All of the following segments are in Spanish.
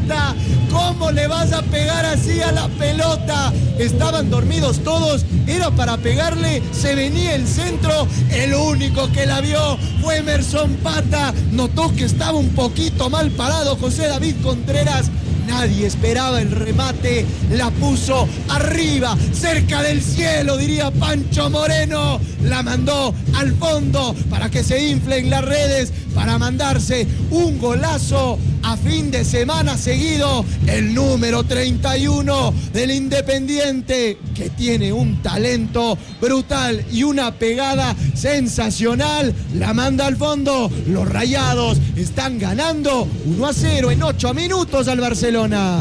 Pata. ¿Cómo le vas a pegar así a la pelota? Estaban dormidos todos, era para pegarle, se venía el centro, el único que la vio fue Emerson Pata. Notó que estaba un poquito mal parado José David Contreras. Nadie esperaba el remate, la puso arriba, cerca del cielo, diría Pancho Moreno. La mandó al fondo para que se inflen las redes, para mandarse un golazo a fin de semana seguido. El número 31 del Independiente, que tiene un talento brutal y una pegada sensacional, la manda al fondo. Los Rayados están ganando 1-0 en 8 minutos al Barcelona.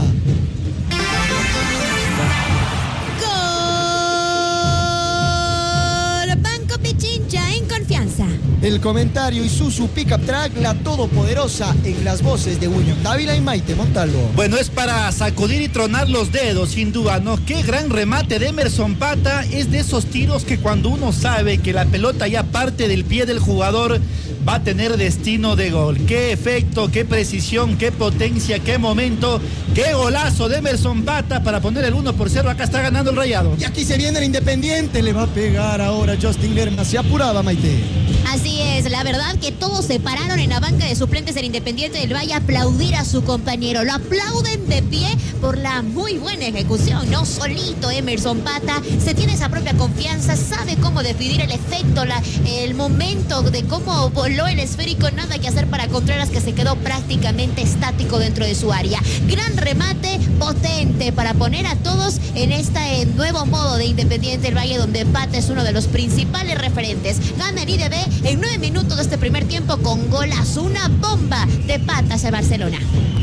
Banco Pichincha en confianza. El comentario Isuzu Pickup Truck, la todopoderosa, en las voces de William Dávila y Maite Montalvo. Bueno, es para sacudir y tronar los dedos, sin duda, ¿no? Qué gran remate de Emerson Pata. Es de esos tiros que cuando uno sabe que la pelota ya parte del pie del jugador, va a tener destino de gol. Qué efecto, qué precisión, qué potencia, qué momento, qué golazo de Emerson Pata para poner el 1-0. Acá está ganando el Rayado. Y aquí se viene el Independiente, le va a pegar ahora Justin Lerma. Se apuraba, Maite. Así es, la verdad que todos se pararon en la banca de suplentes del Independiente del Valle a aplaudir a su compañero. Lo aplauden de pie por la muy buena ejecución, ¿no? Solito Emerson Pata se tiene esa propia confianza, sabe cómo definir el efecto, el momento de cómo voló el esférico, nada que hacer para Contreras, que se quedó prácticamente estático dentro de su área. Gran remate, potente para poner a todos en este nuevo modo de Independiente del Valle, donde Pata es uno de los principales referentes. Gana el IDB en 9 minutos de este primer tiempo con golazo, una bomba de Pata hacia Barcelona.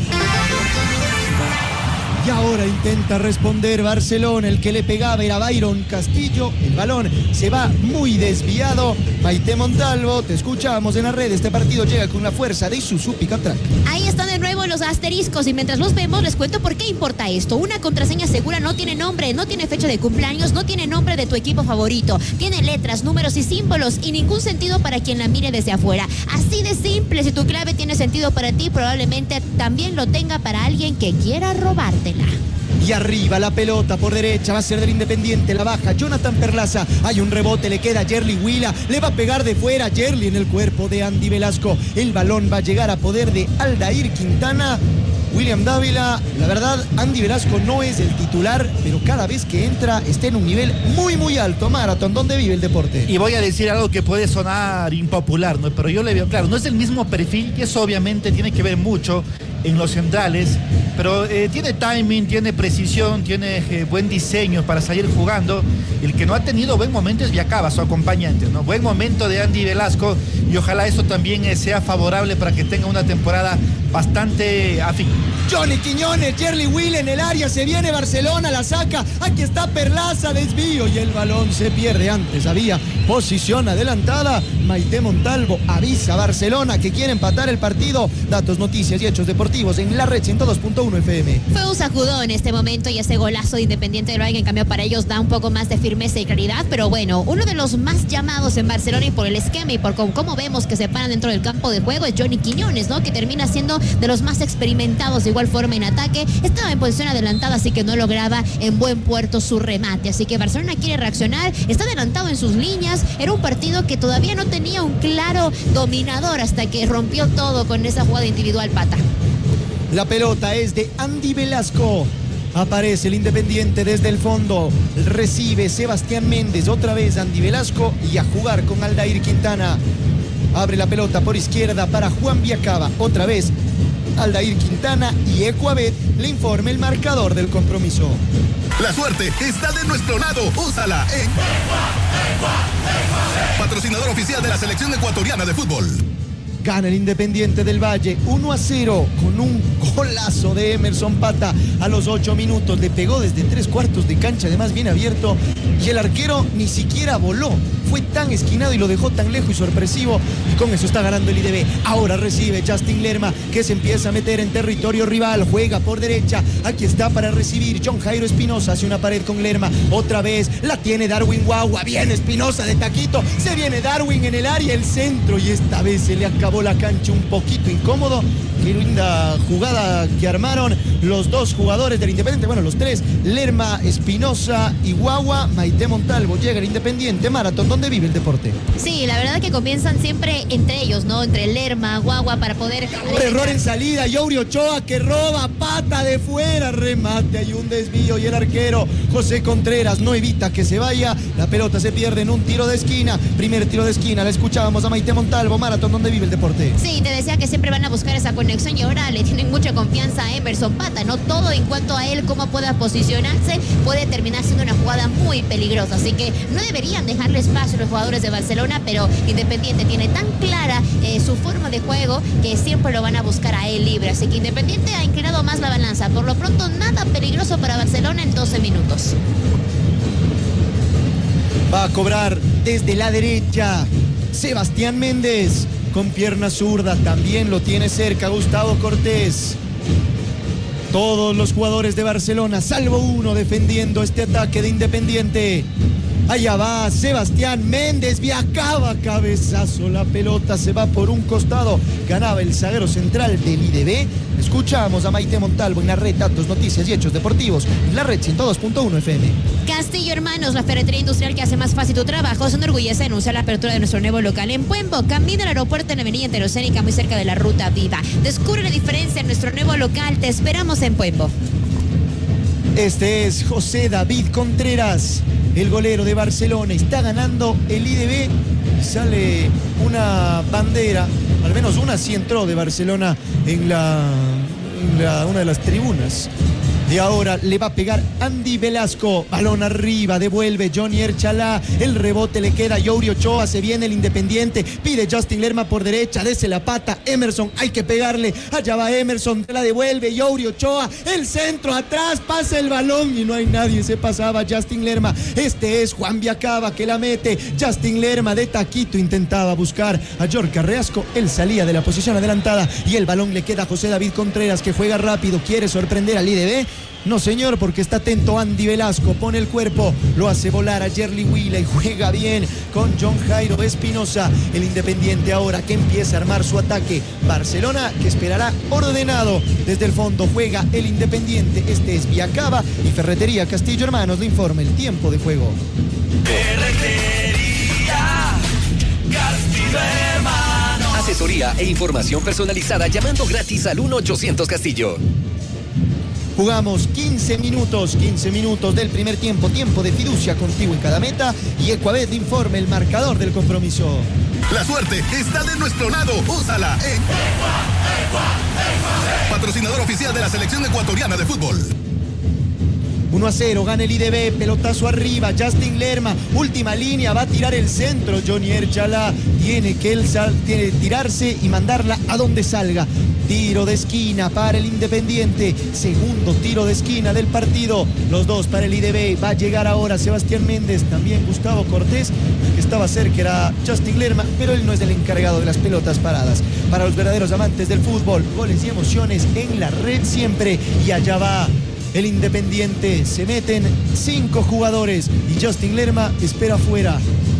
Y ahora intenta responder Barcelona. El que le pegaba era Byron Castillo. El balón se va muy desviado. Maite Montalvo, te escuchamos en la red. Este partido llega con la fuerza de Isuzu Pickup Truck. Ahí están de nuevo los asteriscos, y mientras los vemos les cuento por qué importa esto. Una contraseña segura no tiene nombre, no tiene fecha de cumpleaños, no tiene nombre de tu equipo favorito. Tiene letras, números y símbolos, y ningún sentido para quien la mire desde afuera. Así de simple. Si tu clave tiene sentido para ti, probablemente también lo tenga para alguien que quiera robártela. Y arriba la pelota por derecha, va a ser del Independiente, la baja Jonathan Perlaza. Hay un rebote, le queda a Yerli Huila, le va a pegar de fuera Yerli en el cuerpo de Andy Velasco. El balón va a llegar a poder de Aldair Quintana. William Dávila, la verdad, Andy Velasco no es el titular, pero cada vez que entra está en un nivel muy muy alto. Marathon, ¿dónde vive el deporte? Y voy a decir algo que puede sonar impopular, ¿no? Pero yo le veo, claro, no es el mismo perfil, y eso obviamente tiene que ver mucho en los centrales, pero tiene timing, tiene precisión, tiene buen diseño para salir jugando. El que no ha tenido buen momento es Viacaba, su acompañante, ¿no? Buen momento de Andy Velasco, y ojalá eso también sea favorable para que tenga una temporada bastante afín. Johnny Quiñones, Yerli Will en el área, se viene Barcelona, la saca, aquí está Perlaza, desvío, y el balón se pierde. Antes había posición adelantada. Maite Montalvo avisa a Barcelona que quiere empatar el partido. Datos, noticias y hechos deportivos en la red 102.1 FM. Fue un sacudón en este momento, y ese golazo de Independiente del Valle, en cambio, para ellos da un poco más de firmeza y claridad. Pero bueno, uno de los más llamados en Barcelona, y por el esquema y por cómo vemos que se paran dentro del campo de juego, es Johnny Quiñones, ¿no? Que termina siendo de los más experimentados de igual forma en ataque. Estaba en posición adelantada, así que no lograba en buen puerto su remate. Así que Barcelona quiere reaccionar, está adelantado en sus líneas. Era un partido que todavía no tenía un claro dominador hasta que rompió todo con esa jugada individual Pata. La pelota es de Andy Velasco. Aparece el Independiente desde el fondo. Recibe Sebastián Méndez. Otra vez Andy Velasco, y a jugar con Aldair Quintana. Abre la pelota por izquierda para Juan Viacaba. Otra vez Aldair Quintana, y Ecuabet le informa el marcador del compromiso. La suerte está de nuestro lado. Úsala en patrocinador oficial de la selección ecuatoriana de fútbol. Gana el Independiente del Valle 1-0 con un golazo de Emerson Pata a los 8 minutos. Le pegó desde 3/4 de cancha, además bien abierto, y el arquero ni siquiera voló. Fue tan esquinado y lo dejó tan lejos y sorpresivo, y con eso está ganando el IDB. Ahora recibe Justin Lerma, que se empieza a meter en territorio rival. Juega por derecha, aquí está para recibir John Jairo Espinosa, hace una pared con Lerma. Otra vez la tiene Darwin Guagua, viene Espinosa de taquito, se viene Darwin en el área, el centro, y esta vez se le acabó la cancha un poquito incómodo, qué linda jugada que armaron los dos jugadores del Independiente, bueno, los tres, Lerma, Espinosa y Guagua. Maite Montalvo llega el Independiente Maratón, donde vive el deporte. Sí, la verdad que comienzan siempre entre ellos, ¿no? Entre Lerma, Guagua, para poder... Error en salida, Youri Ochoa que roba, pata de fuera, remate, hay un desvío y el arquero José Contreras no evita que se vaya, la pelota se pierde en un tiro de esquina, primer tiro de esquina, la escuchábamos a Maite Montalvo, Maratón, donde vive el deporte. Sí, te decía que siempre van a buscar esa conexión y ahora le tienen mucha confianza a Emerson Pata, ¿no? Todo en cuanto a él, cómo pueda posicionarse, puede terminar siendo una jugada muy peligrosa, así que no deberían dejarle espacio a los jugadores de Barcelona, pero Independiente tiene tan clara su forma de juego que siempre lo van a buscar a él libre, así que Independiente ha inclinado más la balanza. Por lo pronto, nada peligroso para Barcelona en 12 minutos. Va a cobrar desde la derecha Sebastián Méndez con pierna zurda, también lo tiene cerca Gustavo Cortés. Todos los jugadores de Barcelona, salvo uno, defendiendo este ataque de Independiente. Allá va Sebastián Méndez, viajaba, cabezazo, la pelota se va por un costado, ganaba el zaguero central del IDB. Escuchamos a Maite Montalvo en la red Datos, Noticias y Hechos Deportivos, en la red 102.1 FM. Castillo Hermanos, la ferretería industrial que hace más fácil tu trabajo, se enorgullece de anunciar la apertura de nuestro nuevo local en Puembo, camino al aeropuerto en la avenida Interocénica, muy cerca de la Ruta Viva. Descubre la diferencia en nuestro nuevo local, te esperamos en Puembo. Este es José David Contreras, el golero de Barcelona. Está ganando el IDB y sale una bandera, al menos una sí entró de Barcelona en una de las tribunas. Y ahora le va a pegar Andy Velasco, balón arriba, devuelve Johnny Erchalá, el rebote le queda a Youri Ochoa, se viene el Independiente, pide Justin Lerma por derecha, dese la pata, Emerson, hay que pegarle, allá va Emerson, la devuelve Youri Ochoa, el centro atrás, pasa el balón y no hay nadie, se pasaba Justin Lerma, este es Juan Viacaba que la mete, Justin Lerma de taquito intentaba buscar a Jorge Carreasco, él salía de la posición adelantada y el balón le queda a José David Contreras que juega rápido, quiere sorprender al IDB. No señor, porque está atento Andy Velasco, pone el cuerpo, lo hace volar a Jerry Willa y juega bien con John Jairo Espinosa. El Independiente ahora que empieza a armar su ataque. Barcelona que esperará ordenado. Desde el fondo juega el Independiente. Este es Viacaba y Ferretería Castillo Hermanos le informa el tiempo de juego. Ferretería Castillo Hermanos. Asesoría e información personalizada llamando gratis al 1-800 Castillo. Jugamos 15 minutos del primer tiempo, tiempo de fiducia contigo en cada meta y Ecuabet informe el marcador del compromiso. La suerte está de nuestro lado, úsala en patrocinador oficial de la selección ecuatoriana de fútbol. 1-0, gana el IDB, pelotazo arriba, Justin Lerma, última línea, va a tirar el centro, Johnny Erchalá, tiene que tirarse y mandarla a donde salga. Tiro de esquina para el Independiente, segundo tiro de esquina del partido, los dos para el IDB, va a llegar ahora Sebastián Méndez, también Gustavo Cortés, el que estaba cerca era Justin Lerma, pero él no es el encargado de las pelotas paradas. Para los verdaderos amantes del fútbol, goles y emociones en la red siempre, y allá va el Independiente, se meten 5 jugadores y Justin Lerma espera afuera.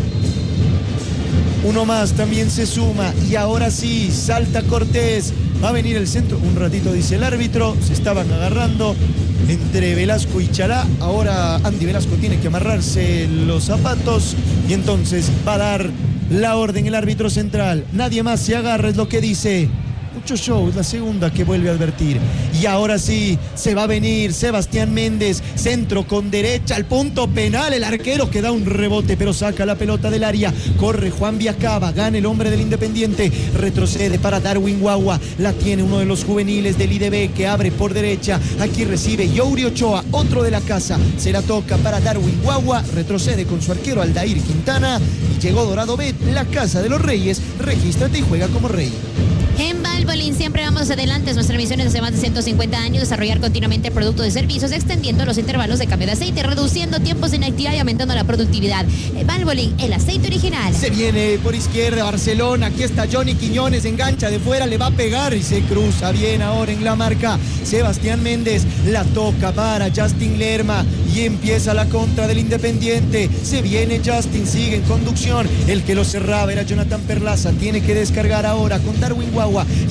Uno más también se suma y ahora sí, salta Cortés, va a venir el centro, un ratito dice el árbitro, se estaban agarrando entre Velasco y Chalá, ahora Andy Velasco tiene que amarrarse los zapatos y entonces va a dar la orden el árbitro central, nadie más se agarra, es lo que dice. Mucho show, es la segunda que vuelve a advertir. Y ahora sí, se va a venir Sebastián Méndez, centro con derecha al punto penal, el arquero que da un rebote pero saca la pelota del área, corre Juan Viacaba, gana el hombre del Independiente, retrocede para Darwin Guagua, la tiene uno de los juveniles del IDB que abre por derecha, aquí recibe Youri Ochoa, otro de la casa, se la toca para Darwin Guagua, retrocede con su arquero Aldair Quintana y llegó Dorado Bet, la casa de los Reyes, regístrate y juega como rey. En Valvoline siempre vamos adelante. Nuestras misiones hace más de 150 años, desarrollar continuamente productos y servicios, extendiendo los intervalos de cambio de aceite, reduciendo tiempos de inactividad y aumentando la productividad. Valvoline, el aceite original. Se viene por izquierda Barcelona, aquí está Johnny Quiñones, engancha de fuera, le va a pegar y se cruza bien ahora en la marca. Sebastián Méndez la toca para Justin Lerma y empieza la contra del Independiente. Se viene Justin, sigue en conducción. El que lo cerraba era Jonathan Perlaza, tiene que descargar ahora con Darwin Guagua y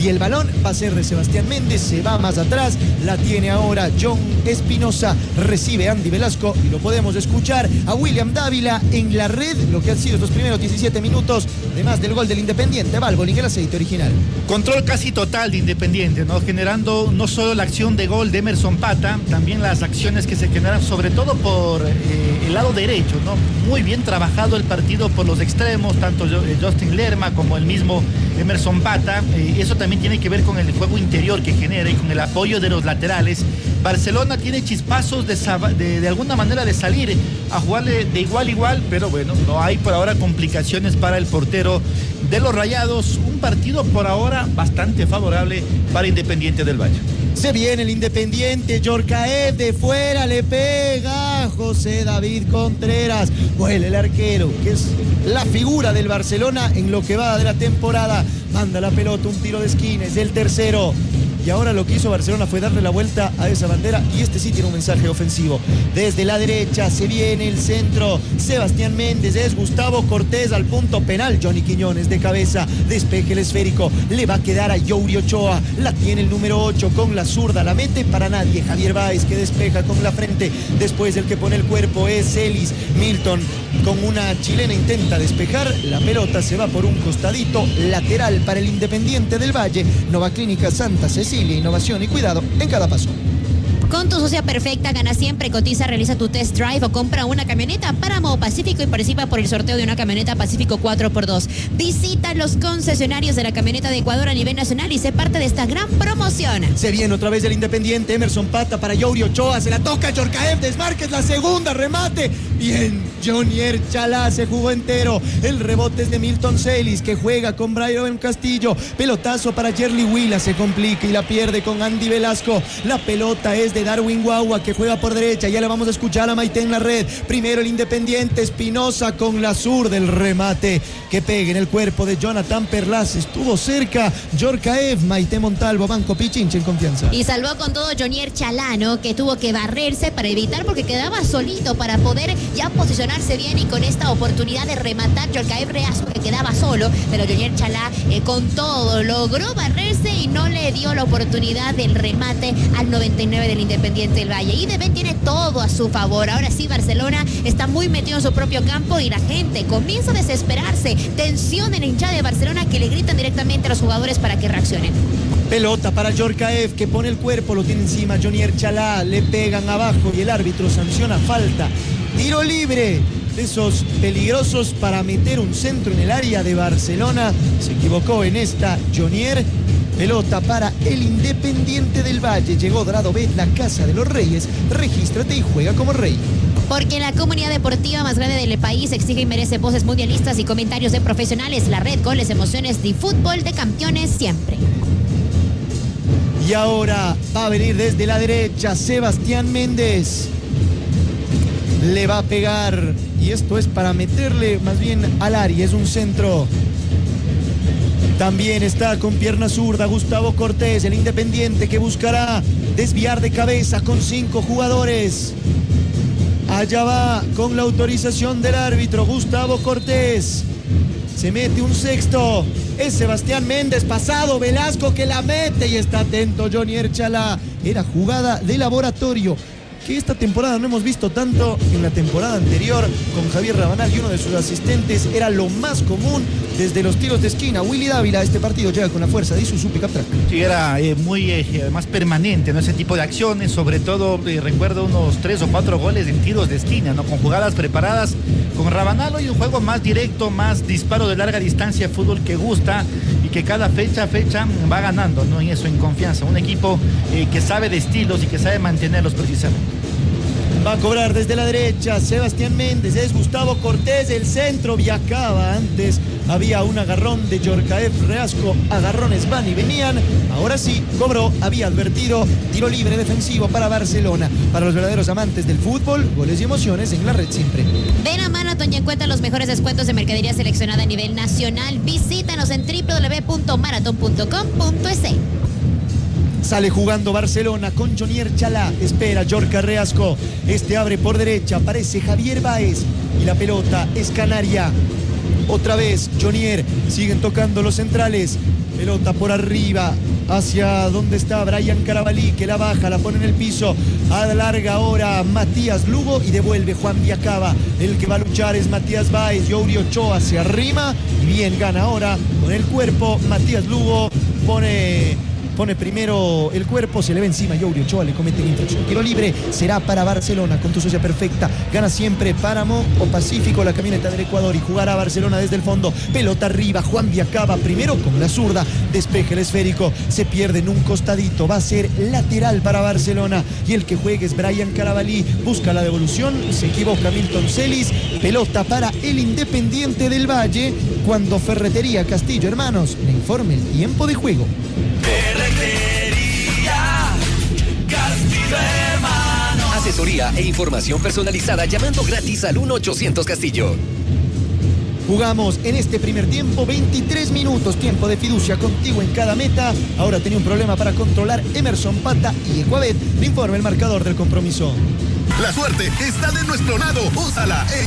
y el balón va a ser de Sebastián Méndez, se va más atrás, la tiene ahora John Espinosa, recibe Andy Velasco y lo podemos escuchar a William Dávila en la red, lo que han sido estos primeros 17 minutos, además del gol del Independiente. Valvoling, el aceite original. Control casi total de Independiente, ¿no? Generando no solo la acción de gol de Emerson Pata, también las acciones que se generan sobre todo por el lado derecho, ¿no? Muy bien trabajado el partido por los extremos, tanto Justin Lerma como el mismo Emerson Pata. Eso también tiene que ver con el juego interior que genera y con el apoyo de los laterales. Barcelona tiene chispazos de alguna manera de salir a jugarle de igual a igual, pero bueno, no hay por ahora complicaciones para el portero de los Rayados. Un partido por ahora bastante favorable para Independiente del Valle. Se viene el Independiente, Djorkaeff de fuera, le pega José David Contreras. Vuela el arquero, que es la figura del Barcelona en lo que va de la temporada. Manda la pelota, un tiro de esquina, es el tercero. Y ahora lo que hizo Barcelona fue darle la vuelta a esa bandera, y este sí tiene un mensaje ofensivo. Desde la derecha se viene el centro, Sebastián Méndez, es Gustavo Cortés al punto penal, Johnny Quiñones de cabeza, despeje el esférico, le va a quedar a Youri Ochoa, la tiene el número 8 con la zurda, la mete para nadie, Javier Báez que despeja con la frente, después el que pone el cuerpo es Celis. Milton con una chilena intenta despejar, la pelota se va por un costadito, lateral para el Independiente del Valle. Nova Clínica Santa Cecilia, innovación y cuidado en cada paso. Con tu socia perfecta, gana siempre, cotiza, realiza tu test drive o compra una camioneta Páramo Pacífico y participa por el sorteo de una camioneta Pacífico 4x2. Visita los concesionarios de la camioneta de Ecuador a nivel nacional y sé parte de esta gran promoción. Se viene otra vez el Independiente, Emerson Pata para Youri Ochoa, se la toca Djorkaeff, desmarques, la segunda, remate. Bien, Jonier Chalá se jugó entero. El rebote es de Milton Celis que juega con Brian Castillo. Pelotazo para Yerly Huila, se complica y la pierde con Andy Velasco. La pelota es de Darwin Guagua que juega por derecha, ya le vamos a escuchar a Maite en la red. Primero el Independiente, Espinosa con la zurda, el remate que pega en el cuerpo de Jonathan Perlas, estuvo cerca Djorkaeff. Maite Montalvo, Banco Pichincha en confianza. Y salvó con todo Jonier Chalano, que tuvo que barrerse para evitar, porque quedaba solito para poder ya posicionarse bien, y con esta oportunidad de rematar Djorkaeff Reasco que quedaba solo, pero Jonier Chalá con todo logró barrerse y no le dio la oportunidad del remate al 99 del Independiente del Valle. IDB tiene todo a su favor. Ahora sí, Barcelona está muy metido en su propio campo y la gente comienza a desesperarse. Tensión en la hinchada de Barcelona que le gritan directamente a los jugadores para que reaccionen. Pelota para Djorkaeff que pone el cuerpo, lo tiene encima Jonier Chalá, le pegan abajo y el árbitro sanciona falta. Tiro libre, de esos peligrosos para meter un centro en el área de Barcelona. Se equivocó en esta Jonier. Pelota para el Independiente del Valle. Llegó Dorado Bet, la casa de los reyes. Regístrate y juega como rey. Porque la comunidad deportiva más grande del país exige y merece voces mundialistas y comentarios de profesionales. La red, goles, emociones y fútbol de campeones siempre. Y ahora va a venir desde la derecha Sebastián Méndez. Le va a pegar, y esto es para meterle más bien al área, es un centro. También está con pierna zurda Gustavo Cortés, el Independiente que buscará desviar de cabeza con 5 jugadores. Allá va con la autorización del árbitro Gustavo Cortés. Se mete un sexto. Es Sebastián Méndez, pasado Velasco que la mete y está atento Jonier Chalá. Era jugada de laboratorio que esta temporada no hemos visto tanto. En la temporada anterior con Javier Rabanal y uno de sus asistentes era lo más común desde los tiros de esquina. Willy Dávila, este partido llega con la fuerza de Isuzu Pickup Truck. Sí, era muy más permanente, ¿no? Ese tipo de acciones, sobre todo recuerdo unos 3 o 4 goles en tiros de esquina, ¿no? Con jugadas preparadas. Con Rabanal hoy un juego más directo, más disparo de larga distancia, fútbol que gusta y que cada fecha va ganando, ¿no? En eso, en confianza. Un equipo que sabe de estilos y que sabe mantenerlos precisamente. Va a cobrar desde la derecha Sebastián Méndez, es Gustavo Cortés, el centro viajaba antes, había un agarrón de Djorkaeff Reasco, agarrones van y venían, ahora sí cobró, había advertido, tiro libre defensivo para Barcelona. Para los verdaderos amantes del fútbol, goles y emociones en la red siempre. Ven a Marathon y encuentra los mejores descuentos de mercadería seleccionada a nivel nacional. Visítanos en www.marathon.com.es. Sale jugando Barcelona con Jonier Chalá. Espera Djorkaeff Reasco. Este abre por derecha. Aparece Javier Báez. Y la pelota es canaria. Otra vez, Jonier, siguen tocando los centrales. Pelota por arriba, hacia donde está Brian Carabalí, que la baja, la pone en el piso. Alarga ahora Matías Lugo y devuelve Juan Viacaba. El que va a luchar es Matías Báez. Youri Ochoa se arrima y bien gana ahora con el cuerpo. Matías Lugo pone primero el cuerpo, se le ve encima Youri Ochoa, le comete la infracción. Tiro libre será para Barcelona con tu socia perfecta. Gana siempre Páramo o Pacífico, la camioneta del Ecuador, y jugará Barcelona desde el fondo. Pelota arriba, Juan Viacaba primero con la zurda, despeja el esférico, se pierde en un costadito, va a ser lateral para Barcelona y el que juegue es Brian Carabalí. Busca la devolución, se equivoca Milton Celis. Pelota para el Independiente del Valle cuando Ferretería Castillo Hermanos le informe el tiempo de juego. Ferretería Castillo Hermanos. Asesoría e información personalizada llamando gratis al 1-800 Castillo. Jugamos en este primer tiempo 23 minutos, tiempo de fiducia contigo en cada meta. Ahora tenía un problema para controlar Emerson Pata y Ecuabet. Le informa el marcador del compromiso. La suerte está de nuestro lado. Úsala en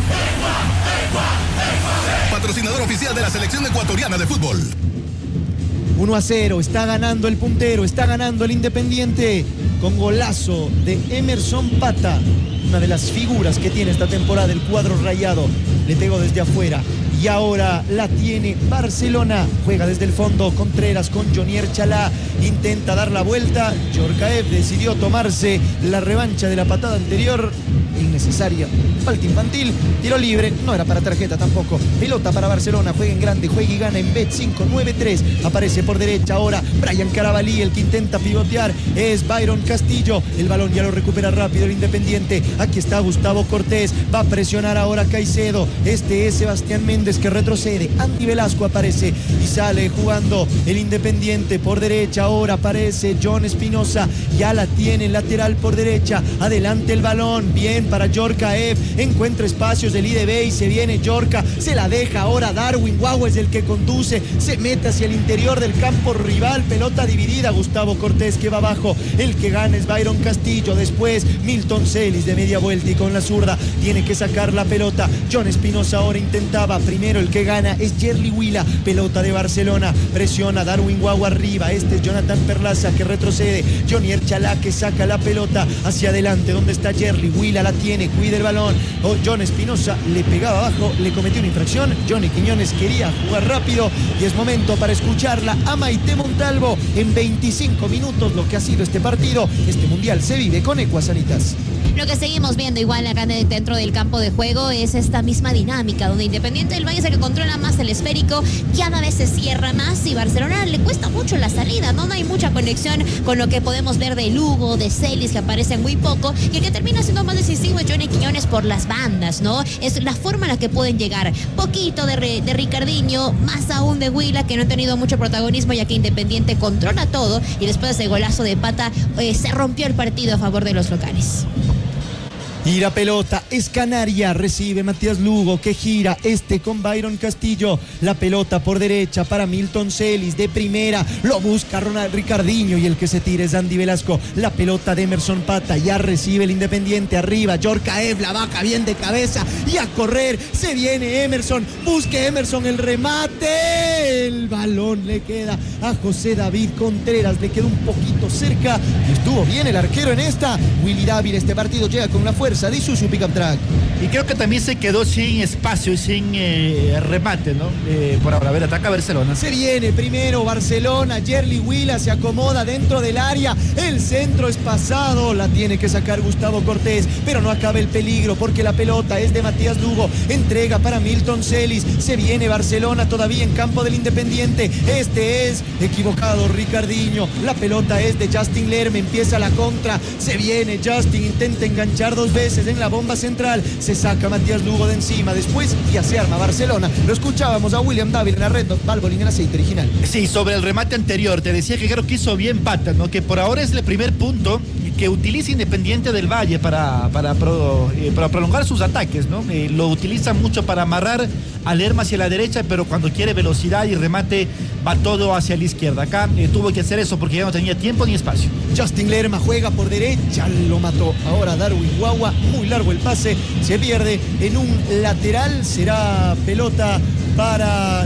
patrocinador oficial de la selección ecuatoriana de fútbol. 1-0, está ganando el puntero, está ganando el Independiente con golazo de Emerson Pata, una de las figuras que tiene esta temporada el cuadro rayado. Le pegó desde afuera y ahora la tiene Barcelona. Juega desde el fondo Contreras con Jonier Chalá, intenta dar la vuelta. Djorkaeff decidió tomarse la revancha de la patada anterior, innecesaria, falta infantil, tiro libre, no era para tarjeta tampoco. Pelota para Barcelona, juega en grande, juega y gana en Bet593. Aparece por derecha ahora Brian Carabalí, el que intenta pivotear es Byron Castillo. El balón ya lo recupera rápido el Independiente. Aquí está Gustavo Cortés, va a presionar ahora Caicedo. Este es Sebastián Méndez que retrocede. Andy Velasco aparece y sale jugando el Independiente por derecha. Ahora aparece John Espinosa, ya la tiene lateral por derecha. Adelante el balón, bien para Djorkaeff, encuentra espacios del IDB y se viene Djorka, se la deja ahora Darwin Guagua, es el que conduce, se mete hacia el interior del campo rival, pelota dividida, Gustavo Cortés que va abajo, el que gana es Byron Castillo, después Milton Celis de media vuelta y con la zurda tiene que sacar la pelota. John Espinosa ahora intentaba, primero el que gana es Yerli Huila, pelota de Barcelona, presiona Darwin Guagua arriba, este es Jonathan Perlaza que retrocede, Jonier Chalá que saca la pelota hacia adelante, donde está Yerli Huila, la tiene, cuida el balón. John Espinosa le pegaba abajo, le cometió una infracción. Johnny Quiñones quería jugar rápido y es momento para escucharla a Maite Montalvo en 25 minutos. Lo que ha sido este partido, este mundial se vive con Ecuasanitas. Lo que seguimos viendo igual acá dentro del campo de juego es esta misma dinámica donde Independiente del Valle es el que controla más el esférico, cada vez se cierra más y Barcelona le cuesta mucho la salida, no hay mucha conexión con lo que podemos ver de Lugo, de Celis que aparecen muy poco y el que termina siendo más decisivo es Johnny Quiñones por las bandas, ¿no? Es la forma en la que pueden llegar, poquito de Ricardinho, más aún de Huila que no ha tenido mucho protagonismo ya que Independiente controla todo y después de ese golazo de Pata se rompió el partido a favor de los locales. Y la pelota es canaria, recibe Matías Lugo que gira este con Byron Castillo, la pelota por derecha para Milton Celis de primera, lo busca Ronald Ricardinho y el que se tira es Andy Velasco, la pelota de Emerson Pata, ya recibe el Independiente arriba, Djorkaeff la baja bien de cabeza y a correr, se viene Emerson, busque Emerson el remate, el balón le queda a José David Contreras, le quedó un poquito cerca y estuvo bien el arquero en esta. Willy Dávila, este partido llega con la fuerza de Isuzu Pickup Truck. Y creo que también se quedó sin espacio y sin remate, ¿no? Por ahora, a ver, ataca Barcelona. Se viene primero Barcelona, Yerli Huila se acomoda dentro del área, el centro es pasado, la tiene que sacar Gustavo Cortés, pero no acaba el peligro porque la pelota es de Matías Lugo, entrega para Milton Celis, se viene Barcelona todavía en campo del Independiente, este es equivocado Ricardinho, la pelota es de Justin Lerme, empieza la contra, se viene Justin, intenta enganchar dos veces en la bomba central, se saca Matías Lugo de encima, después ya se arma Barcelona. Lo escuchábamos a William Dávila en la red Valvoline en aceite original. Sí, sobre el remate anterior, te decía que creo que hizo bien Pata, ¿no? Que por ahora es el primer punto que utiliza Independiente del Valle para prolongar sus ataques, ¿no? Lo utiliza mucho para amarrar a Lerma hacia la derecha, pero cuando quiere velocidad y remate va todo hacia la izquierda. Acá tuvo que hacer eso porque ya no tenía tiempo ni espacio. Justin Lerma juega por derecha, lo mató. Ahora Darwin Guagua, muy largo el pase, se pierde en un lateral, será pelota para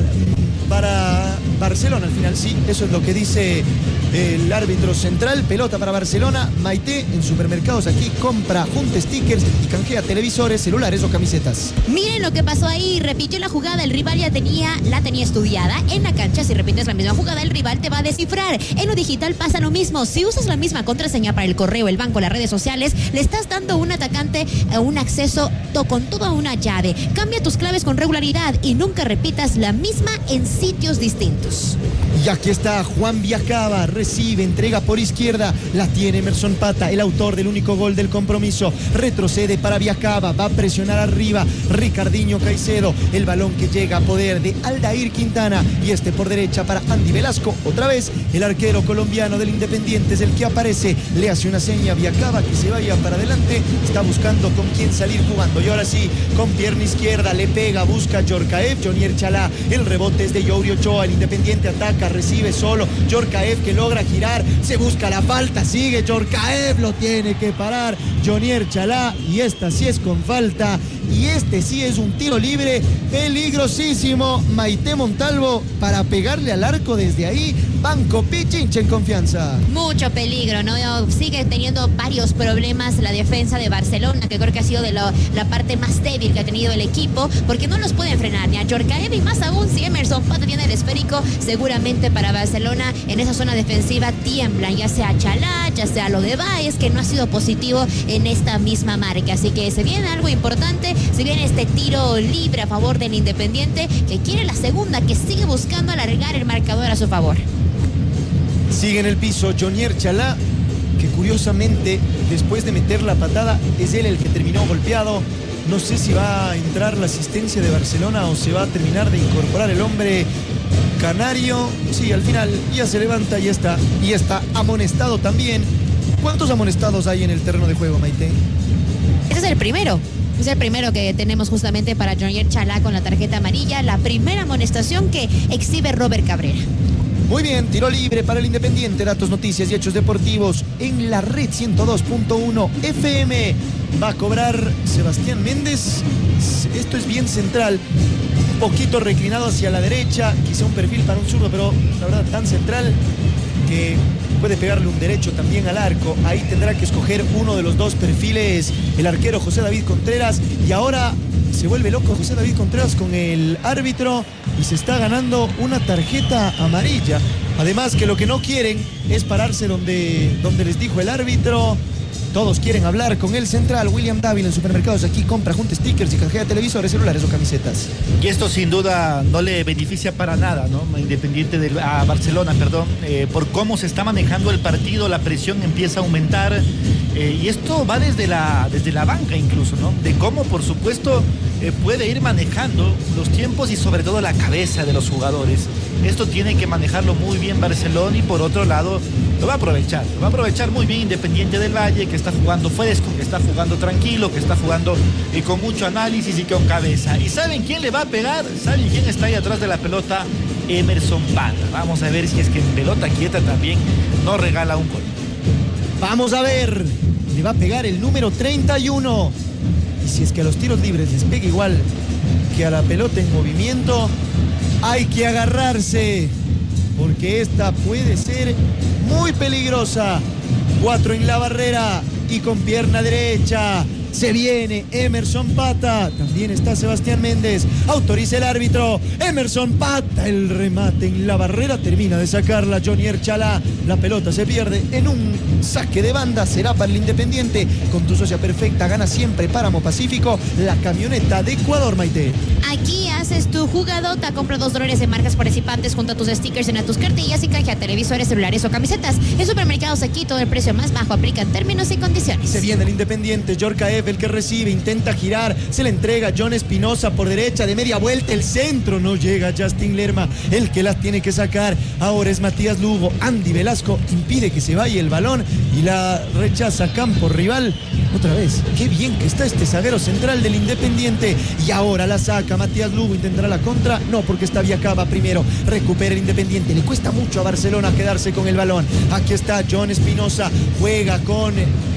Barcelona al final. Sí, eso es lo que dice el árbitro central. Pelota para Barcelona. Maite, en supermercados aquí compra, junta stickers y canjea televisores, celulares o camisetas. Miren lo que pasó ahí, repitió la jugada, el rival ya la tenía estudiada. En la cancha, si repites la misma jugada, el rival te va a descifrar. En lo digital pasa lo mismo, si usas la misma contraseña para el correo, el banco, las redes sociales, le estás dando a un atacante un acceso con toda una llave. Cambia tus claves con regularidad y nunca repitas la misma en sitios distintos. Y aquí está Juan Viacaba, recibe, entrega por izquierda, la tiene Emerson Pata, el autor del único gol del compromiso. Retrocede para Viacaba, va a presionar arriba Ricardinho Caicedo, el balón que llega a poder de Aldair Quintana y este por derecha para Andy Velasco. Otra vez el arquero colombiano del Independiente es el que aparece, le hace una seña a Viacaba que se vaya para adelante, está buscando con quién salir jugando y ahora sí, con pierna izquierda le pega, busca Djorkaeff, Jonier Chalá, el rebote es de Youri Ochoa, el Independiente ataca, recibe solo Djorkaeff que logra girar, se busca la falta, sigue Djorkaeff, lo tiene que parar Jonier Chalá y esta sí es con falta y este sí es un tiro libre peligrosísimo. Maite Montalvo para pegarle al arco desde ahí. Banco Pichincha en confianza. Mucho peligro, ¿no? Sigue teniendo varios problemas la defensa de Barcelona, que creo que ha sido de la parte más débil que ha tenido el equipo, porque no los pueden frenar ni a Djorkaeff y más aún si Emerson Pata tiene el esférico, seguramente para Barcelona en esa zona defensiva tiemblan, ya sea Chalá, ya sea lo de Baez, que no ha sido positivo en esta misma marca. Así que se viene algo importante, se viene este tiro libre a favor del Independiente, que quiere la segunda, que sigue buscando alargar el marcador a su favor. Sigue en el piso Jonier Chalá, que curiosamente después de meter la patada es él el que terminó golpeado. No sé si va a entrar la asistencia de Barcelona o se va a terminar de incorporar el hombre canario. Sí, al final ya se levanta y está amonestado también. ¿Cuántos amonestados hay en el terreno de juego, Maite? Ese es el primero. Es el primero que tenemos justamente para Jonier Chalá con la tarjeta amarilla. La primera amonestación que exhibe Robert Cabrera. Muy bien, tiro libre para el Independiente. Datos, noticias y hechos deportivos en la red 102.1 FM. Va a cobrar Sebastián Méndez. Esto es bien central. Un poquito reclinado hacia la derecha. Quizá un perfil para un zurdo, pero la verdad tan central que puede pegarle un derecho también al arco. Ahí tendrá que escoger uno de los dos perfiles el arquero José David Contreras. Y ahora se vuelve loco José David Contreras con el árbitro y se está ganando una tarjeta amarilla. Además que lo que no quieren es pararse donde les dijo el árbitro. Todos quieren hablar con el central. William Dávila en supermercados aquí compra, junta stickers y canjea televisores, celulares o camisetas. Y esto sin duda no le beneficia para nada, ¿no? Independiente a Barcelona, perdón, por cómo se está manejando el partido, la presión empieza a aumentar. Y esto va desde la banca incluso, ¿no? De cómo, por supuesto, puede ir manejando los tiempos y sobre todo la cabeza de los jugadores. Esto tiene que manejarlo muy bien Barcelona y por otro lado lo va a aprovechar muy bien Independiente del Valle, que está jugando fresco, que está jugando tranquilo, que está jugando con mucho análisis y con cabeza. ¿Y saben quién le va a pegar? ¿Saben quién está ahí atrás de la pelota? Emerson Pata. Vamos a ver si es que en pelota quieta también no regala un gol. Vamos a ver, le va a pegar el número 31. Y si es que a los tiros libres les pega igual que a la pelota en movimiento, hay que agarrarse, porque esta puede ser muy peligrosa. 4 en la barrera y con pierna derecha. Se viene Emerson Pata. También está Sebastián Méndez. Autoriza el árbitro. Emerson Pata. El remate en la barrera. Termina de sacarla Jonier Chalá. La pelota se pierde en un saque de banda. Será para el Independiente. Con tu socia perfecta gana siempre Páramo Pacífico. La camioneta de Ecuador, Maite. Aquí haces tu jugadota. Compra $2 de marcas participantes junto a tus stickers en tus cartillas y canjea televisores, celulares o camisetas. En supermercados aquí todo el precio más bajo. Aplican términos y condiciones. Se viene el Independiente. Djorkaeff el que recibe, intenta girar, se le entrega John Espinosa por derecha, de media vuelta, el centro, no llega Justin Lerma, el que las tiene que sacar, ahora es Matías Lugo. Andy Velasco impide que se vaya el balón y la rechaza campo rival. Otra vez, qué bien que está este zaguero central del Independiente, y ahora la saca Matías Lugo, intentará la contra, no, porque está Viacaba primero, recupera el Independiente, le cuesta mucho a Barcelona quedarse con el balón. Aquí está John Espinosa, juega con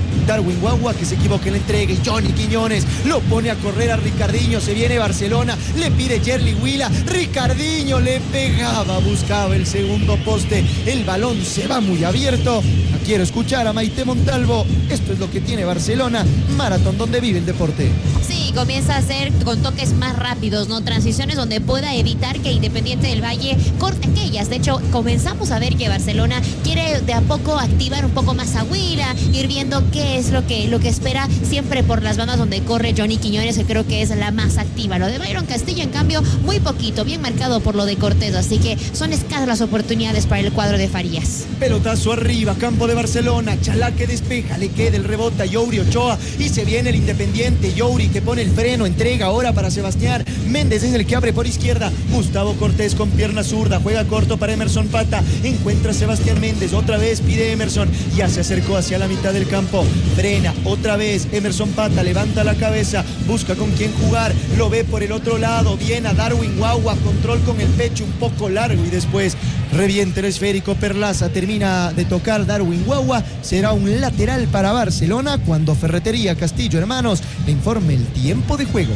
Darwin Guagua que se equivoca en la entrega y Johnny Quiñones lo pone a correr a Ricardinho. Se viene Barcelona, le pide Yerli Huila. Ricardinho le pegaba, buscaba el segundo poste. El balón se va muy abierto. Quiero escuchar a Maite Montalvo. Esto es lo que tiene Barcelona. Maratón donde vive el deporte. Sí, comienza a hacer con toques más rápidos, ¿no? Transiciones donde pueda evitar que Independiente del Valle corte aquellas. De hecho, comenzamos a ver que Barcelona quiere de a poco activar un poco más a Huila, ir viendo qué es lo que espera siempre por las bandas donde corre Johnny Quiñones, que creo que es la más activa. Lo de Byron Castillo, en cambio, muy poquito, bien marcado por lo de Cortés. Así que son escasas las oportunidades para el cuadro de Farías. Pelotazo arriba, campo de Barcelona. Chalá que despeja, le queda el rebote a Youri Ochoa y se viene el Independiente. Youri que pone el freno, entrega ahora para Sebastián Méndez, es el que abre por izquierda. Gustavo Cortés con pierna zurda, juega corto para Emerson Pata, encuentra a Sebastián Méndez, otra vez pide Emerson, ya se acercó hacia la mitad del campo, frena otra vez Emerson Pata, levanta la cabeza, busca con quién jugar, lo ve por el otro lado, viene a Darwin Guagua, control con el pecho un poco largo y después reviente el esférico. Perlaza termina de tocar Darwin Guagua, será un lateral para Barcelona cuando Ferretería Castillo Hermanos le informe el tiempo de juego.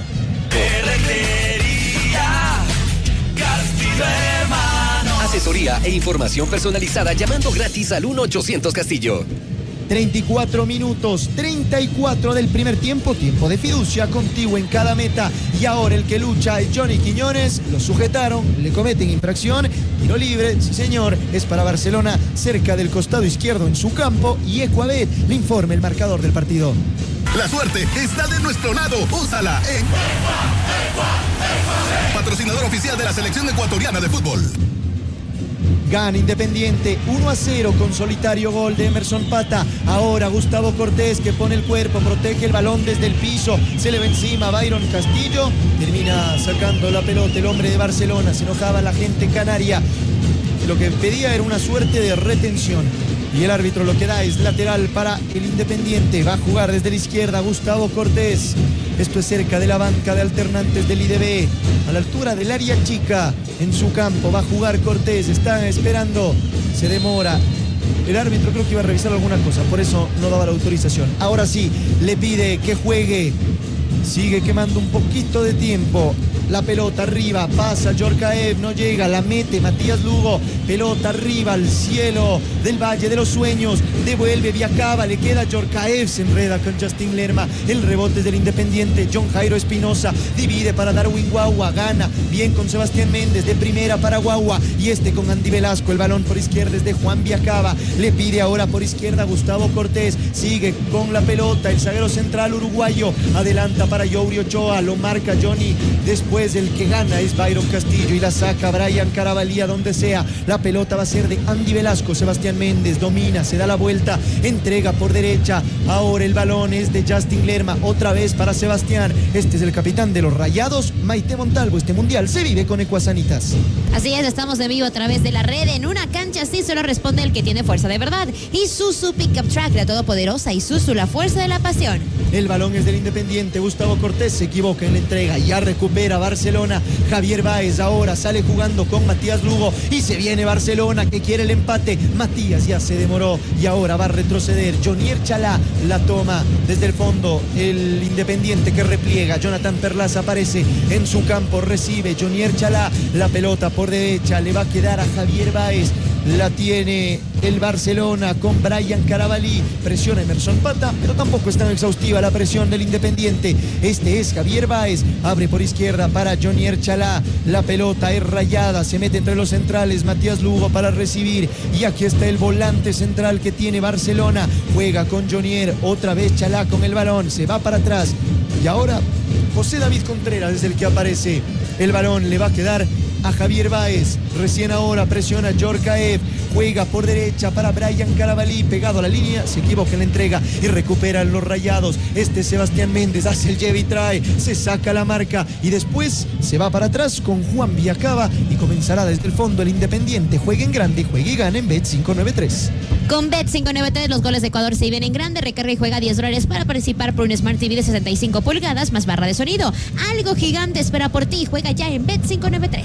Ferretería Castillo Hermanos. Asesoría e información personalizada llamando gratis al 1-800 Castillo. 34 minutos, 34 del primer tiempo, tiempo de fiducia, contigo en cada meta. Y ahora el que lucha es Johnny Quiñones, lo sujetaron, le cometen infracción, tiro libre, sí señor, es para Barcelona, cerca del costado izquierdo en su campo, y Ecuabet le informa el marcador del partido. La suerte está de nuestro lado. Úsala en patrocinador oficial de la selección ecuatoriana de fútbol. Gana Independiente 1-0 con solitario gol de Emerson Pata. Ahora Gustavo Cortés que pone el cuerpo, protege el balón desde el piso, se le va encima Byron Castillo, termina sacando la pelota el hombre de Barcelona. Se enojaba la gente canaria, lo que pedía era una suerte de retención. Y el árbitro lo que da es lateral para el Independiente. Va a jugar desde la izquierda Gustavo Cortés. Esto es cerca de la banca de alternantes del IDB, a la altura del área chica. En su campo va a jugar Cortés. Está esperando, se demora. El árbitro creo que iba a revisar alguna cosa, por eso no daba la autorización. Ahora sí, le pide que juegue. Sigue quemando un poquito de tiempo. La pelota arriba, pasa Yorkaev, no llega, la mete Matías Lugo. Pelota arriba al cielo del Valle de los Sueños. Devuelve Viacaba, le queda Yorkaev, se enreda con Justin Lerma. El rebote es del Independiente, John Jairo Espinosa. Divide para Darwin Guagua, gana bien con Sebastián Méndez, de primera para Guagua. Y este con Andy Velasco, el balón por izquierda es de Juan Viacaba. Le pide ahora por izquierda Gustavo Cortés. Sigue con la pelota el zaguero central uruguayo. Adelanta para Youri Ochoa, lo marca Johnny. Después el que gana es Byron Castillo y la saca Brian Carabalía donde sea. La pelota va a ser de Andy Velasco. Sebastián Méndez domina, se da la vuelta, entrega por derecha. Ahora el balón es de Justin Lerma, otra vez para Sebastián. Este es el capitán de los Rayados, Maite Montalvo. Este mundial se vive con Ecuasanitas. Así es, estamos en vivo a través de la red. En una cancha así solo responde el que tiene fuerza de verdad. Isuzu Pickup Truck, la todopoderosa Isuzu, la fuerza de la pasión. El balón es del Independiente. Gustavo Cortés se equivoca en la entrega, ya recupera Barcelona. Javier Báez ahora sale jugando con Matías Lugo y se viene Barcelona que quiere el empate. Matías ya se demoró y ahora va a retroceder. Jonier Chalá la toma desde el fondo. El Independiente que repliega. Jonathan Perlaza aparece en su campo, recibe Jonier Chalá. La pelota por derecha le va a quedar a Javier Báez. La tiene el Barcelona con Brian Carabalí. Presiona Emerson Pata, pero tampoco es tan exhaustiva la presión del Independiente. Este es Javier Báez. Abre por izquierda para Jonier Chalá. La pelota es rayada. Se mete entre los centrales. Matías Lugo para recibir. Y aquí está el volante central que tiene Barcelona. Juega con Jonier. Otra vez Chalá con el balón. Se va para atrás. Y ahora José David Contreras es el que aparece. El balón le va a quedar a Javier Báez. Recién ahora presiona Yorkaev. Juega por derecha para Brian Carabalí. Pegado a la línea, se equivoca en la entrega y recuperan los Rayados. Este Sebastián Méndez hace el lleve y trae. Se saca la marca y después se va para atrás con Juan Viacaba y comenzará desde el fondo el Independiente. Juegue en grande, juegue y gana en Bet593. Con Bet593 los goles de Ecuador se vienen en grande. Recarga y juega $10 para participar por un Smart TV de 65 pulgadas más barra de sonido. Algo gigante espera por ti. Juega ya en Bet593.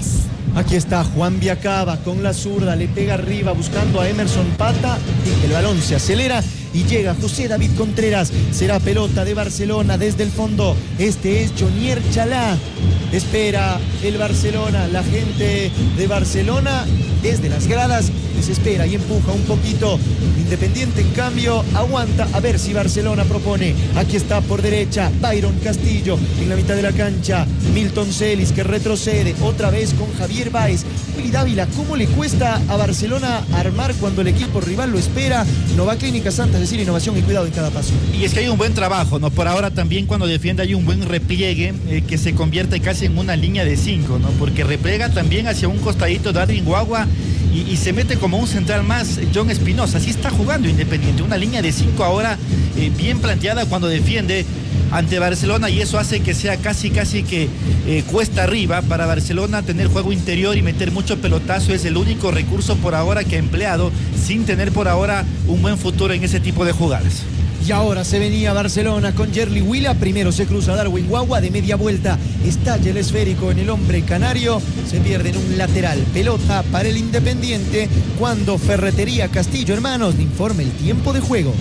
Aquí está Juan Viacaba con la zurda, le pega arriba buscando a Emerson Pata, y el balón se acelera y llega José David Contreras. Será pelota de Barcelona desde el fondo. Este es Jonier Chalá. Espera el Barcelona, la gente de Barcelona desde las gradas desespera y empuja un poquito. Independiente, en cambio, aguanta a ver si Barcelona propone. Aquí está por derecha Byron Castillo en la mitad de la cancha. Milton Celis, que retrocede otra vez con Javier Báez. Willy Dávila, ¿cómo le cuesta a Barcelona armar cuando el equipo rival lo espera? Nova Clínica Santa, es decir, innovación y cuidado en cada paso. Y es que hay un buen trabajo, ¿no? Por ahora también cuando defiende hay un buen repliegue que se convierte casi en una línea de 5, ¿no? Porque repliega también hacia un costadito Darwin Guagua y se mete como un central más John Espinosa. Así está jugando Independiente, una línea de 5 ahora bien planteada cuando defiende ante Barcelona, y eso hace que sea casi que cuesta arriba para Barcelona tener juego interior y meter mucho pelotazo. Es el único recurso por ahora que ha empleado, sin tener por ahora un buen futuro en ese tipo de jugadas. Y ahora se venía Barcelona con Yerli Huila. Primero se cruza Darwin Guagua de media vuelta. Estalla el esférico en el hombre canario. Se pierde en un lateral. Pelota para el Independiente cuando Ferretería Castillo Hermanos le informa el tiempo de juego.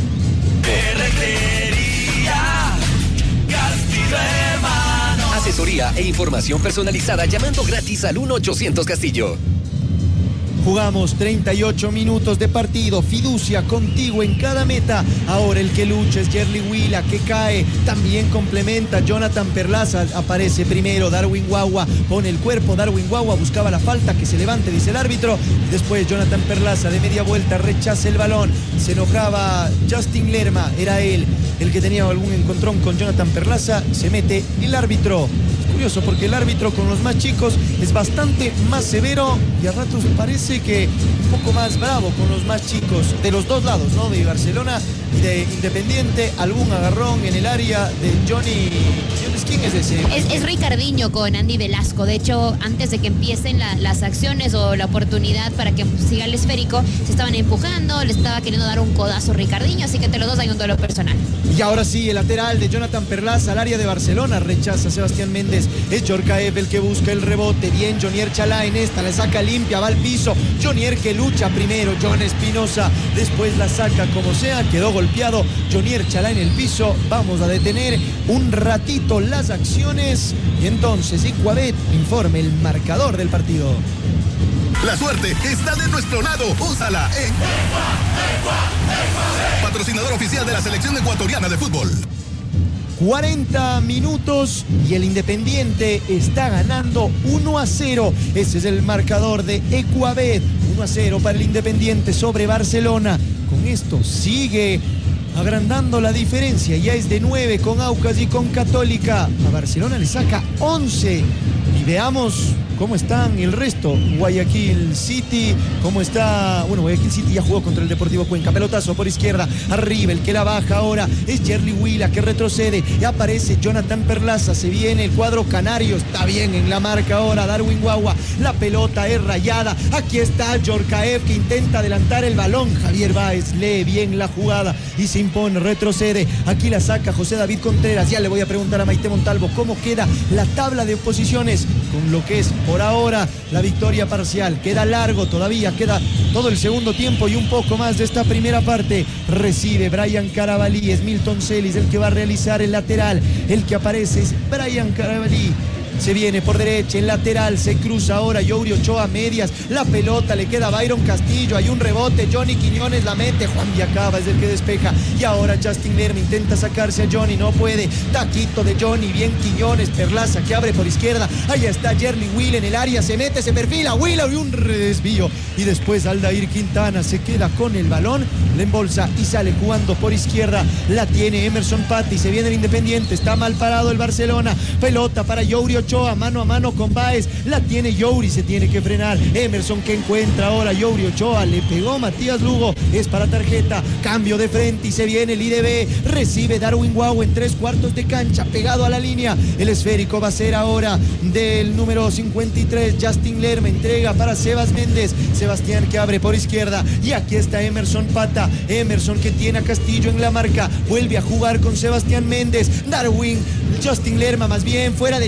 Ferretería Castillo Hermanos. Asesoría e información personalizada llamando gratis al 1-800 Castillo. Jugamos 38 minutos de partido, fiducia contigo en cada meta. Ahora el que lucha es Yerli Huila, que cae, también complementa Jonathan Perlaza, aparece primero Darwin Guagua, pone el cuerpo, Darwin Guagua buscaba la falta, que se levante, dice el árbitro, y después Jonathan Perlaza de media vuelta rechaza el balón, se enojaba Justin Lerma, era él el que tenía algún encontrón con Jonathan Perlaza, se mete el árbitro. Curioso porque el árbitro con los más chicos es bastante más severo y a ratos parece que un poco más bravo con los más chicos de los dos lados, ¿no? De Barcelona y de Independiente. Algún agarrón en el área de Johnny. ¿Quién es ese? Es Ricardinho con Andy Velasco. De hecho, antes de que empiecen las acciones o la oportunidad para que siga el esférico, se estaban empujando, le estaba queriendo dar un codazo a Ricardinho, así que entre los dos hay un duelo personal. Y ahora sí, el lateral de Jonathan Perlaza al área de Barcelona, rechaza a Sebastián Méndez. Es Djorkaeff el que busca el rebote. Bien, Jonier Chalá en esta, la saca limpia, va al piso. Jonier que lucha primero, John Espinosa, después la saca como sea, quedó golpeado. Jonier Chalá en el piso. Vamos a detener un ratito las acciones y entonces Ecuabet informe el marcador del partido. La suerte está de nuestro lado. Úsala en patrocinador oficial de la selección ecuatoriana de fútbol. 40 minutos y el Independiente está ganando 1-0. Ese es el marcador de Ecuabet. 1-0 para el Independiente sobre Barcelona. Con esto sigue agrandando la diferencia. Ya es de 9 con Aucas y con Católica. A Barcelona le saca 11. Y veamos cómo están el resto. Guayaquil City, cómo está. Bueno, Guayaquil City ya jugó contra el Deportivo Cuenca. Pelotazo por izquierda, arriba, el que la baja ahora es Yerli Huila, que retrocede y aparece Jonathan Perlaza. Se viene el cuadro canario, está bien en la marca ahora Darwin Guagua. La pelota es rayada. Aquí está Djorkaeff, que intenta adelantar el balón. Javier Báez lee bien la jugada y se impone, retrocede. Aquí la saca José David Contreras. Ya le voy a preguntar a Maite Montalvo cómo queda la tabla de posiciones con lo que es por ahora la victoria parcial. Queda largo todavía, queda todo el segundo tiempo y un poco más de esta primera parte. Recibe Brian Carabalí, es Milton Celis el que va a realizar el lateral. El que aparece es Brian Carabalí. Se viene por derecha, el lateral, se cruza ahora Youri Ochoa medias, la pelota le queda a Byron Castillo, hay un rebote, Johnny Quiñones la mete, Juan Viacaba es el que despeja y ahora Justin Lerma intenta sacarse a Johnny, no puede, taquito de Johnny, bien Quiñones, Perlaza que abre por izquierda, allá está Yerli Huila en el área, se mete, se perfila, Huila y un desvío y después Aldair Quintana se queda con el balón, la embolsa y sale jugando por izquierda, la tiene Emerson Pata y se viene el Independiente, está mal parado el Barcelona, pelota para Youri Ochoa, mano a mano con Báez, la tiene Youri, se tiene que frenar, Emerson que encuentra ahora Youri Ochoa, le pegó Matías Lugo, es para tarjeta, cambio de frente y se viene el IDB, recibe Darwin Guagua en 3/4 de cancha, pegado a la línea, el esférico va a ser ahora del número 53, Justin Lerma, entrega para Sebas Méndez, Sebastián que abre por izquierda y aquí está Emerson Pata, Emerson que tiene a Castillo en la marca, vuelve a jugar con Sebastián Méndez, Darwin, Justin Lerma más bien, fuera del área, engancha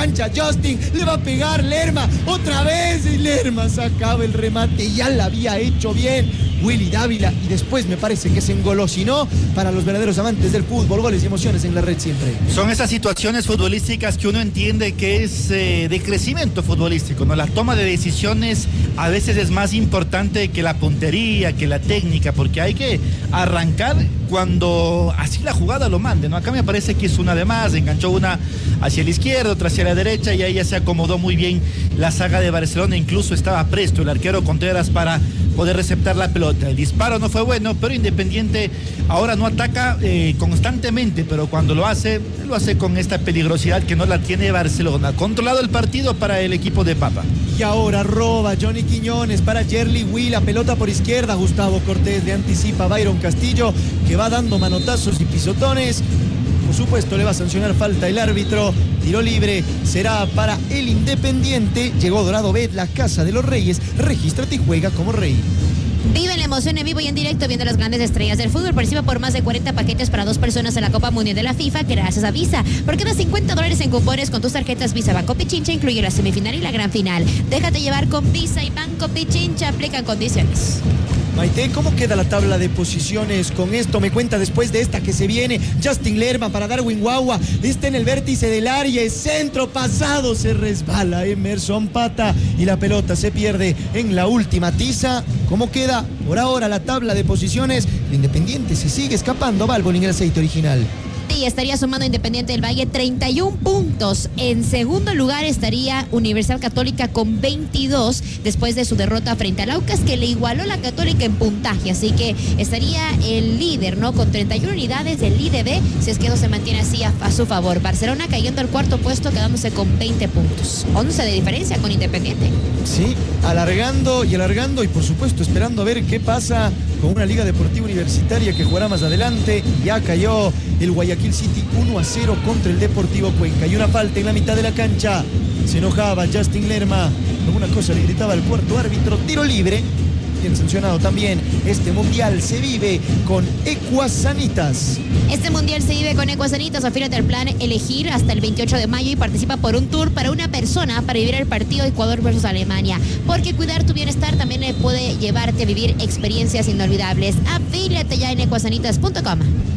cancha, Justin, le va a pegar Lerma, otra vez, y Lerma sacaba el remate, ya la había hecho bien Willy Dávila, y después me parece que se engolosinó. Para los verdaderos amantes del fútbol, goles y emociones en la red siempre. Son esas situaciones futbolísticas que uno entiende que es de crecimiento futbolístico, ¿no? La toma de decisiones a veces es más importante que la puntería, que la técnica, porque hay que arrancar cuando así la jugada lo mande, ¿no? Acá me parece que hizo una de más, enganchó una hacia la izquierda, otra hacia la derecha, y ahí ya se acomodó muy bien la saga de Barcelona, incluso estaba presto el arquero Contreras para poder receptar la pelota. El disparo no fue bueno, pero Independiente ahora no ataca constantemente, pero cuando lo hace con esta peligrosidad que no la tiene Barcelona. Controlado el partido para el equipo de Papa. Y ahora roba Johnny Quiñones para Yerli Huila, pelota por izquierda, Gustavo Cortés le anticipa a Byron Castillo, que va dando manotazos y pisotones. Por supuesto le va a sancionar falta el árbitro. Tiro libre será para el Independiente. Llegó Dorado Bet, la casa de los reyes. Regístrate y juega como rey. Vive la emoción en vivo y en directo viendo las grandes estrellas del fútbol. Participa por más de 40 paquetes para 2 personas en la Copa Mundial de la FIFA gracias a Visa. Por cada $50 en cupones con tus tarjetas Visa Banco Pichincha incluye la semifinal y la gran final. Déjate llevar con Visa y Banco Pichincha. Aplican condiciones. Maite, ¿cómo queda la tabla de posiciones con esto? Me cuenta después de esta que se viene. Justin Lerma para Darwin Guagua. Está en el vértice del área. Es centro pasado. Se resbala Emerson Pata. Y la pelota se pierde en la última tiza. ¿Cómo queda por ahora la tabla de posiciones? El Independiente se sigue escapando. Va al bolín el aceite original. Y estaría sumando Independiente del Valle 31 puntos. En segundo lugar estaría Universidad Católica con 22 después de su derrota frente al Aucas, que le igualó a la Católica en puntaje. Así que estaría el líder, ¿no? Con 31 unidades del IDB, si es que eso se mantiene así a su favor. Barcelona cayendo al cuarto puesto, quedándose con 20 puntos. 11 de diferencia con Independiente. Sí, alargando y por supuesto esperando a ver qué pasa con una Liga Deportiva Universitaria que jugará más adelante. Ya cayó el Guayaquil City 1-0 contra el Deportivo Cuenca. Y una falta en la mitad de la cancha. Se enojaba Justin Lerma. Alguna cosa le gritaba al cuarto árbitro. Tiro libre. Bien sancionado también. Este mundial se vive con Ecuasanitas. Este mundial se vive con Ecuasanitas. Afírate al plan elegir hasta el 28 de mayo y participa por un tour para una persona para vivir el partido Ecuador versus Alemania. Porque cuidar tu bienestar también puede llevarte a vivir experiencias inolvidables. Afíliate ya en ecuasanitas.com.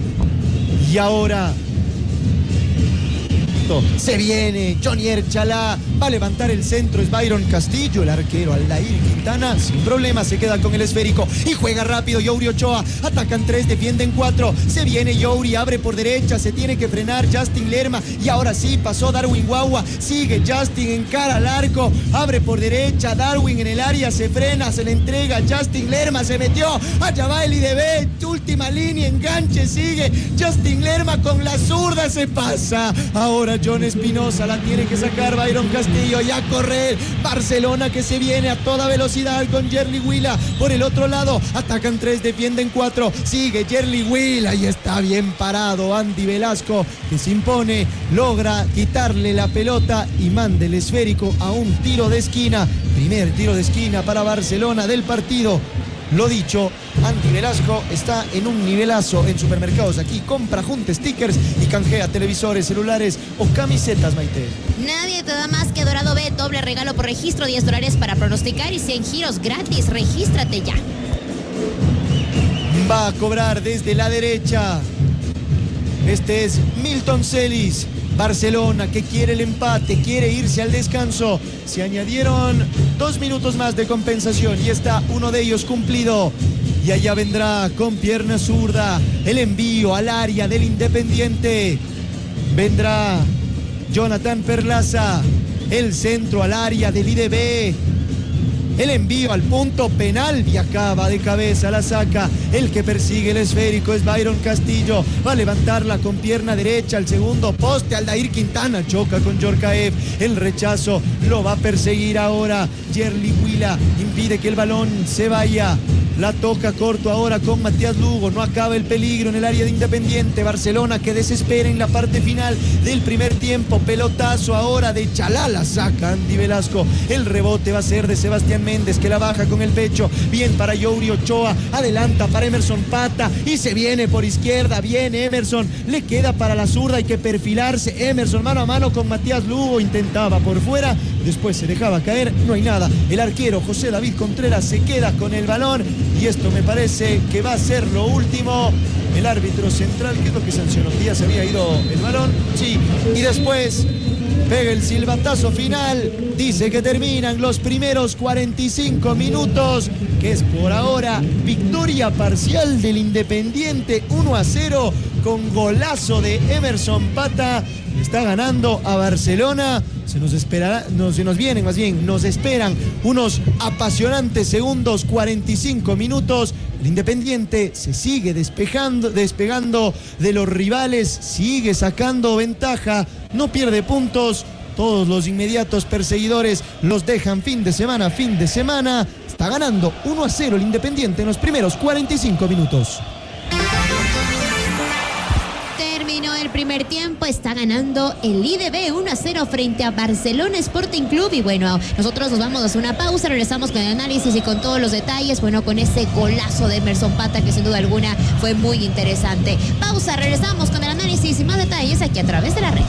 Y ahora se viene Johnny Erchalá, va a levantar el centro, es Byron Castillo, el arquero Aldair Quintana, sin problema se queda con el esférico y juega rápido Youri Ochoa, atacan 3, defienden 4, se viene Youri, abre por derecha, se tiene que frenar Justin Lerma y ahora sí pasó Darwin Guagua, sigue Justin en cara al arco, abre por derecha, Darwin en el área, se frena, se le entrega, Justin Lerma se metió, allá va el IDB, última línea, enganche, sigue Justin Lerma con la zurda, se pasa, ahora John Espinosa la tiene que sacar Byron Castillo y a correr Barcelona que se viene a toda velocidad con Yerli Huila por el otro lado, atacan 3, defienden 4, sigue Yerli Huila y está bien parado Andy Velasco que se impone, logra quitarle la pelota y manda el esférico a un tiro de esquina, primer tiro de esquina para Barcelona del partido. Lo dicho, Andy Velasco está en un nivelazo en supermercados. Aquí compra, junta stickers y canjea televisores, celulares o camisetas, Maite. Nadie te da más que Dorado Bet, doble regalo por registro, $10 para pronosticar y 100 giros gratis. Regístrate ya. Va a cobrar desde la derecha. Este es Milton Celis. Barcelona que quiere el empate, quiere irse al descanso. Se añadieron 2 minutos más de compensación y está uno de ellos cumplido. Y allá vendrá con pierna zurda el envío al área del Independiente. Vendrá Jonathan Perlaza, el centro al área del IDB. El envío al punto penal y acaba de cabeza, la saca. El que persigue el esférico es Byron Castillo. Va a levantarla con pierna derecha al segundo poste. Aldair Quintana choca con Yorkaev. El rechazo lo va a perseguir ahora Yerli Huila. Impide que el balón se vaya. La toca corto ahora con Matías Lugo. No acaba el peligro en el área de Independiente. Barcelona que desespera en la parte final del primer tiempo. Pelotazo ahora de Chalala. Saca Andy Velasco. El rebote va a ser de Sebastián Méndez, que la baja con el pecho. Bien para Youri Ochoa. Adelanta para Emerson Pata. Y se viene por izquierda. Viene Emerson. Le queda para la zurda. Hay que perfilarse. Emerson mano a mano con Matías Lugo. Intentaba por fuera. Después se dejaba caer. No hay nada. El arquero José David Contreras se queda con el balón. Y esto me parece que va a ser lo último. El árbitro central, ¿qué es lo que sancionó? ¿Ya se había ido el balón? Sí. Y después pega el silbatazo final. Dice que terminan los primeros 45 minutos, que es por ahora victoria parcial del Independiente 1-0 con golazo de Emerson Pata. Está ganando a Barcelona. Nos esperan unos apasionantes segundos, 45 minutos. El Independiente se sigue despegando de los rivales, sigue sacando ventaja, no pierde puntos. Todos los inmediatos perseguidores los dejan fin de semana. Está ganando 1-0 el Independiente en los primeros 45 minutos. Terminó el primer tiempo, está ganando el IDB 1-0 frente a Barcelona Sporting Club. Y bueno, nosotros nos vamos a hacer una pausa, regresamos con el análisis y con todos los detalles, bueno, con ese golazo de Emerson Pata que sin duda alguna fue muy interesante. Pausa, regresamos con el análisis y más detalles aquí a través de la red.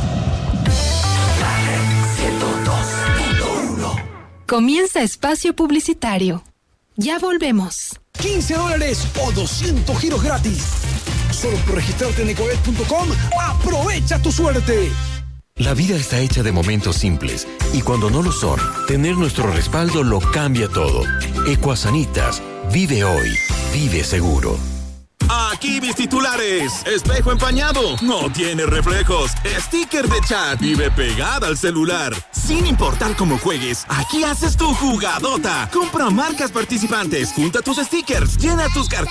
Comienza espacio publicitario. Ya volvemos. $15 o 200 giros gratis. Solo por registrarte en ecoet.com, aprovecha tu suerte. La vida está hecha de momentos simples y cuando no lo son, tener nuestro respaldo lo cambia todo. Ecuasanitas, vive hoy, vive seguro. Aquí mis titulares. Espejo empañado, no tiene reflejos. Sticker de chat, vive pegada al celular. Sin importar cómo juegues, aquí haces tu jugadota. Compra marcas participantes, junta tus stickers, llena tus cartas.